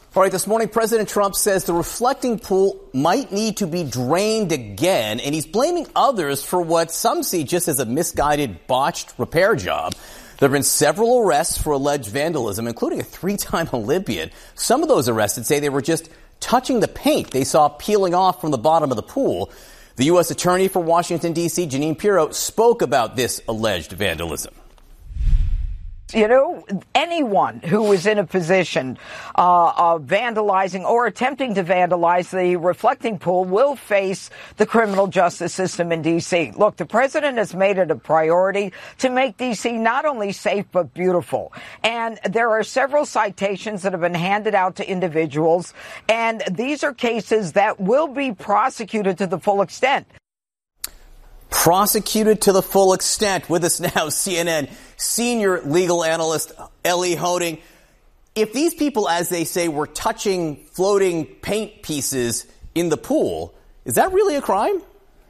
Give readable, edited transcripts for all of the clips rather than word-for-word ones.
All right, this morning, President Trump says the reflecting pool might need to be drained again, and he's blaming others for what some see just as a misguided, botched repair job. There have been several arrests for alleged vandalism, including a 3-time Olympian. Some of those arrested say they were just touching the paint they saw peeling off from the bottom of the pool. The U.S. Attorney for Washington, D.C., Jeanine Pirro, spoke about this alleged vandalism. You know, anyone who is in a position of vandalizing or attempting to vandalize the reflecting pool will face the criminal justice system in D.C. Look, the president has made it a priority to make D.C. not only safe but beautiful. And there are several citations that have been handed out to individuals, and these are cases that will be prosecuted to the full extent. Prosecuted to the full extent. With us now, CNN senior legal analyst Elie Honig. If these people, as they say, were touching floating paint pieces in the pool, is that really a crime?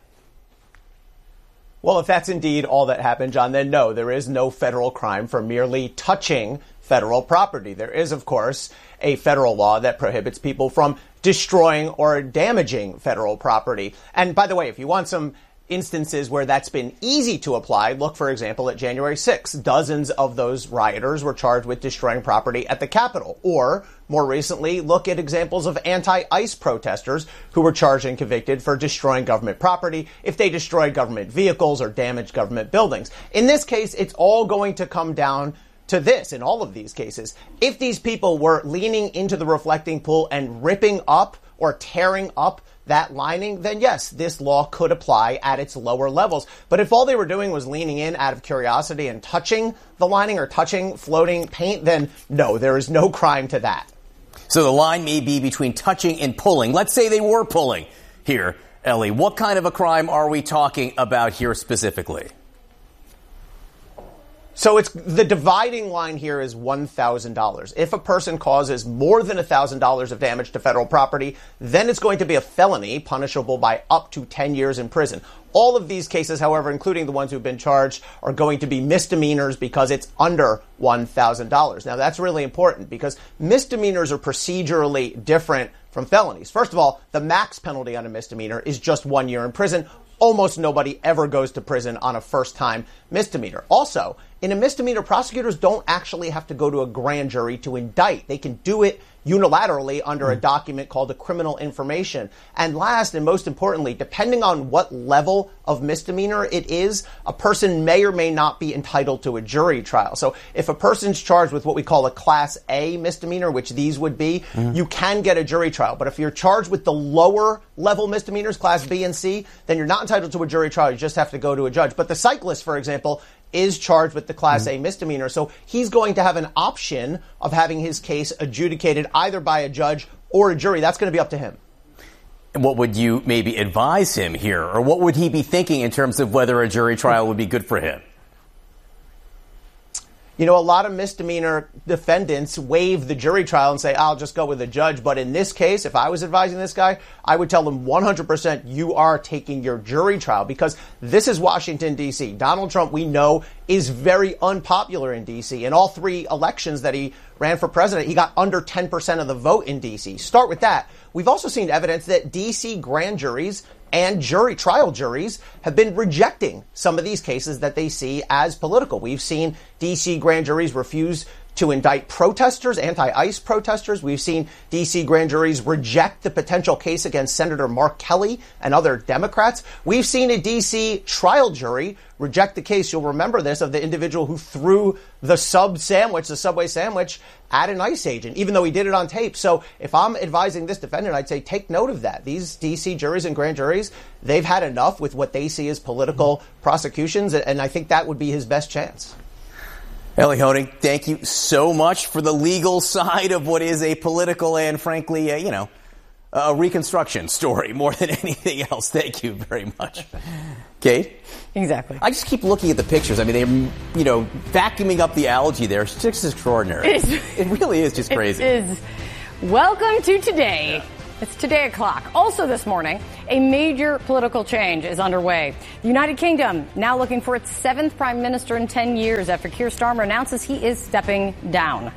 Well, if that's indeed all that happened, John, then no, there is no federal crime for merely touching federal property. There is, of course, a federal law that prohibits people from destroying or damaging federal property. And by the way, if you want some instances where that's been easy to apply, look, for example, at January 6th. Dozens of those rioters were charged with destroying property at the Capitol. Or, more recently, look at examples of anti-ICE protesters who were charged and convicted for destroying government property if they destroyed government vehicles or damaged government buildings. In this case, it's all going to come down to this in all of these cases. If these people were leaning into the reflecting pool and ripping up or tearing up that lining, then yes, this law could apply at its lower levels. But if all they were doing was leaning in out of curiosity and touching the lining or touching floating paint, then no, there is no crime to that. So the line may be between touching and pulling. Let's say they were pulling here, Elie. What kind of a crime are we talking about here specifically? So it's the dividing line here is $1,000. If a person causes more than $1,000 of damage to federal property, then it's going to be a felony punishable by up to 10 years in prison. All of these cases, however, including the ones who've been charged, are going to be misdemeanors because it's under $1,000. Now, that's really important because misdemeanors are procedurally different from felonies. First of all, the max penalty on a misdemeanor is just 1 year in prison. Almost nobody ever goes to prison on a first-time misdemeanor. Also, in a misdemeanor, prosecutors don't actually have to go to a grand jury to indict. They can do it unilaterally under a document called a criminal information. And last and most importantly, depending on what level of misdemeanor it is, a person may or may not be entitled to a jury trial. So if a person's charged with what we call a Class A misdemeanor, which these would be, you can get a jury trial. But if you're charged with the lower level misdemeanors, Class B and C, then you're not entitled to a jury trial. You just have to go to a judge. But the cyclist, for example, is charged with the Class A misdemeanor. So he's going to have an option of having his case adjudicated either by a judge or a jury. That's going to be up to him. And what would you maybe advise him here? Or what would he be thinking in terms of whether a jury trial would be good for him? You know, a lot of misdemeanor defendants waive the jury trial and say, I'll just go with a judge. But in this case, if I was advising this guy, I would tell him 100% you are taking your jury trial because this is Washington, D.C. Donald Trump, we know, is very unpopular in D.C. In all 3 elections that he ran for president, he got under 10% of the vote in D.C. Start with that. We've also seen evidence that D.C. grand juries and trial juries have been rejecting some of these cases that they see as political. We've seen D.C. grand juries refuse to indict protesters, anti-ICE protesters. We've seen D.C. grand juries reject the potential case against Senator Mark Kelly and other Democrats. We've seen a D.C. trial jury reject the case, you'll remember this, of the individual who threw the Subway sandwich, at an ICE agent, even though he did it on tape. So if I'm advising this defendant, I'd say take note of that. These D.C. juries and grand juries, they've had enough with what they see as political prosecutions, and I think that would be his best chance. Elie Honig, thank you so much for the legal side of what is a political and, frankly, a reconstruction story more than anything else. Thank you very much. Kate? Exactly. I just keep looking at the pictures. I mean, they're, vacuuming up the algae there. It's just extraordinary. It really is just crazy. It is. Welcome to Today. It's Today o'clock. Also this morning, a major political change is underway. The United Kingdom now looking for its 7th prime minister in 10 years after Keir Starmer announces he is stepping down.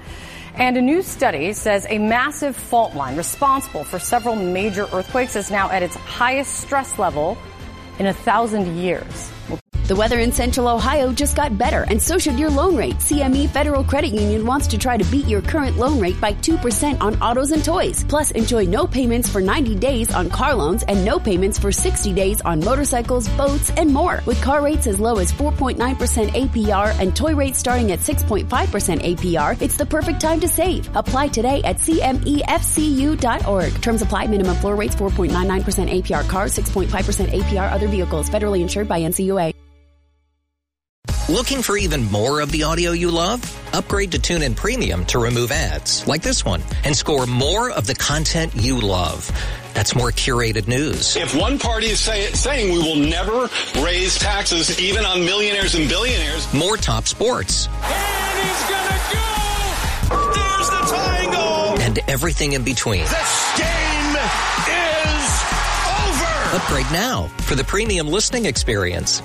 And a new study says a massive fault line responsible for several major earthquakes is now at its highest stress level in 1,000 years. The weather in Central Ohio just got better, and so should your loan rate. CME Federal Credit Union wants to try to beat your current loan rate by 2% on autos and toys. Plus, enjoy no payments for 90 days on car loans and no payments for 60 days on motorcycles, boats, and more. With car rates as low as 4.9% APR and toy rates starting at 6.5% APR, it's the perfect time to save. Apply today at CMEFCU.org. Terms apply. Minimum floor rates 4.99% APR cars, 6.5% APR other vehicles. Federally insured by NCUA. Looking for even more of the audio you love? Upgrade to TuneIn Premium to remove ads, like this one, and score more of the content you love. That's more curated news. If one party is saying we will never raise taxes even on millionaires and billionaires. More top sports. And he's gonna go! There's the tying goal! And everything in between. This game is over! Upgrade now for the premium listening experience.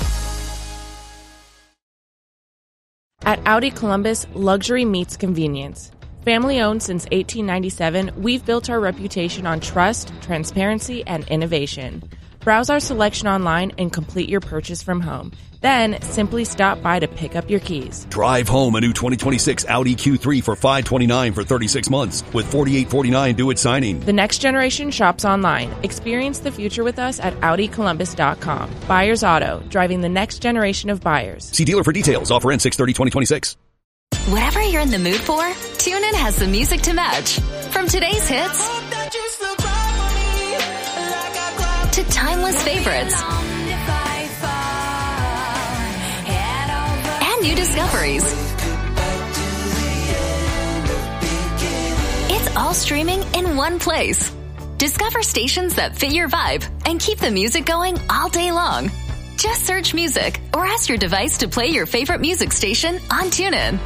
At Audi Columbus, luxury meets convenience. Family owned since 1897, we've built our reputation on trust, transparency, and innovation. Browse our selection online and complete your purchase from home. Then, simply stop by to pick up your keys. Drive home a new 2026 Audi Q3 for $529 for 36 months with $48.49 due at signing. The next generation shops online. Experience the future with us at AudiColumbus.com. Buyers Auto, driving the next generation of buyers. See dealer for details. Offer ends 6/30/2026. Whatever you're in the mood for, TuneIn has the music to match. From today's hits to timeless favorites and new discoveries. It's all streaming in one place. Discover stations that fit your vibe and keep the music going all day long. Just search music or ask your device to play your favorite music station on TuneIn.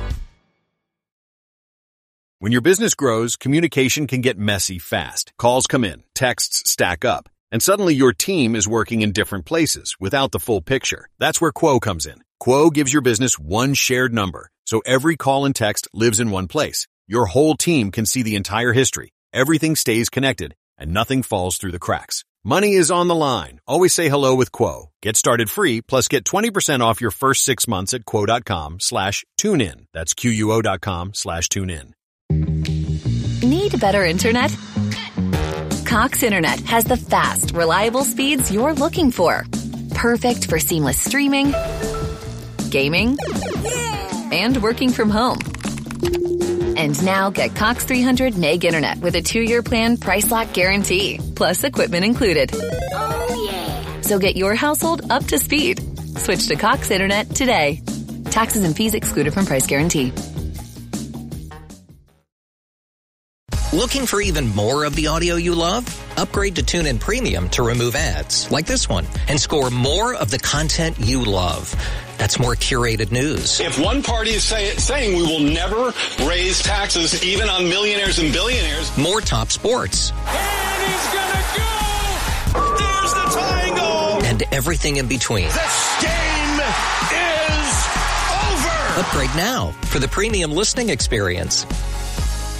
When your business grows, communication can get messy fast. Calls come in, texts stack up, and suddenly your team is working in different places without the full picture. That's where Quo comes in. Quo gives your business one shared number, so every call and text lives in one place. Your whole team can see the entire history. Everything stays connected, and nothing falls through the cracks. Money is on the line. Always say hello with Quo. Get started free, plus get 20% off your first 6 months at quo.com/tunein. That's QUO.com/tunein. Need better internet? Cox Internet has the fast, reliable speeds you're looking for. Perfect for seamless streaming, gaming, and working from home. And now get Cox 300 meg internet with a 2-year plan price lock guarantee, plus equipment included. Oh yeah! So get your household up to speed. Switch to Cox Internet today. Taxes and fees excluded from price guarantee. Looking for even more of the audio you love? Upgrade to TuneIn Premium to remove ads, like this one, and score more of the content you love. That's more curated news. If one party is saying we will never raise taxes even on millionaires and billionaires. More top sports. And he's gonna go! There's the tying goal! And everything in between. This game is over! Upgrade now for the premium listening experience.